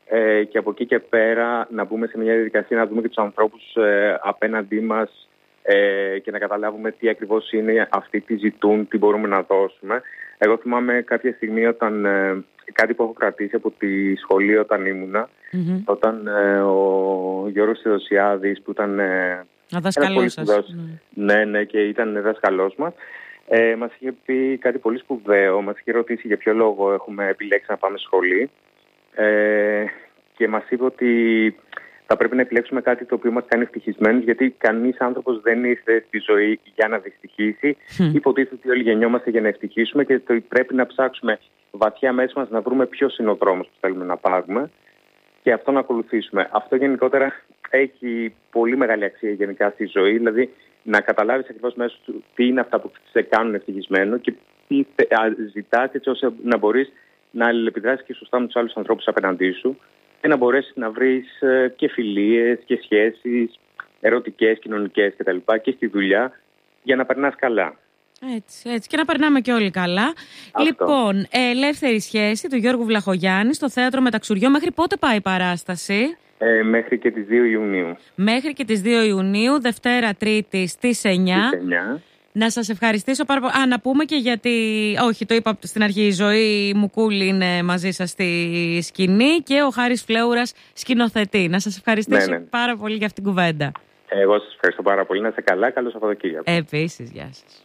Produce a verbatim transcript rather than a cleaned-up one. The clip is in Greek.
ε, και από εκεί και πέρα να μπούμε σε μια διαδικασία να δούμε και τους ανθρώπους ε, απέναντί μας ε, και να καταλάβουμε τι ακριβώς είναι αυτοί, τι ζητούν, τι μπορούμε να δώσουμε. Εγώ θυμάμαι κάποια στιγμή όταν ε, κάτι που έχω κρατήσει από τη σχολή όταν ήμουνα, mm-hmm. όταν ε, ο Γιώργος Θεοδοσιάδης που ήταν ε, ένας πολύ σπουδαίος, ναι. ναι, ναι, και ήταν δάσκαλός μας, ε, μας είχε πει κάτι πολύ σπουδαίο, μας είχε ρωτήσει για ποιο λόγο έχουμε επιλέξει να πάμε σχολή ε, και μας είπε ότι θα πρέπει να επιλέξουμε κάτι το οποίο μας κάνει ευτυχισμένους, γιατί κανείς άνθρωπος δεν ήρθε στη ζωή για να δυστυχήσει. Mm. Υποτίθεται ότι όλοι γεννιόμαστε για να ευτυχίσουμε και το πρέπει να ψάξουμε βαθιά μέσα μας να βρούμε ποιος είναι ο δρόμος που θέλουμε να πάρουμε και αυτό να ακολουθήσουμε. Αυτό γενικότερα έχει πολύ μεγάλη αξία γενικά στη ζωή, δηλαδή να καταλάβεις ακριβώς μέσα σου τι είναι αυτά που σε κάνουν ευτυχισμένο και τι ζητάς, έτσι ώστε να μπορείς να αλληλεπιδράσεις και σωστά με τους άλλους ανθρώπους απέναντί σου και να μπορέσεις να βρεις και φιλίες και σχέσεις ερωτικές, κοινωνικές κτλ. Και στη δουλειά για να περνάς καλά. Έτσι, έτσι. Και να περνάμε και όλοι καλά. Αυτό. Λοιπόν, Ελεύθερη Σχέση του Γιώργου Βλαχογιάννη στο Θέατρο Μεταξουριό. Μέχρι πότε πάει η παράσταση? Ε, μέχρι και τις δύο Ιουνίου. Μέχρι και τις δύο Ιουνίου, Δευτέρα Τρίτη στις εννιά. Στις εννιά. Να σας ευχαριστήσω πάρα πολύ. Α, να πούμε και γιατί, όχι, το είπα στην αρχή, η Ζωή Μουκούλη είναι μαζί σας στη σκηνή και ο Χάρης Φλέουρας σκηνοθετεί. Να σας ευχαριστήσω ναι, ναι. πάρα πολύ για αυτήν την κουβέντα. Εγώ σας ευχαριστώ πάρα πολύ. Να είστε καλά. Καλό Σαββατοκύριακο. Επίσης, γεια σας.